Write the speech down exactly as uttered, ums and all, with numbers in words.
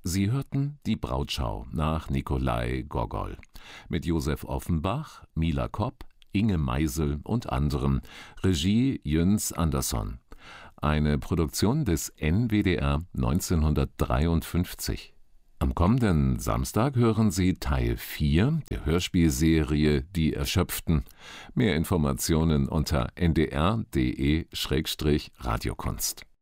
Sie hörten Die Brautschau nach Nikolai Gogol mit Josef Offenbach, Mila Kopp, Inge Meisel und anderen. Regie Jöns Andersson. Eine Produktion des N W D R neunzehnhundertdreiundfünfzig. Am kommenden Samstag hören Sie Teil vier der Hörspielserie Die Erschöpften. Mehr Informationen unter n d r punkt d e Schrägstrich Radiokunst.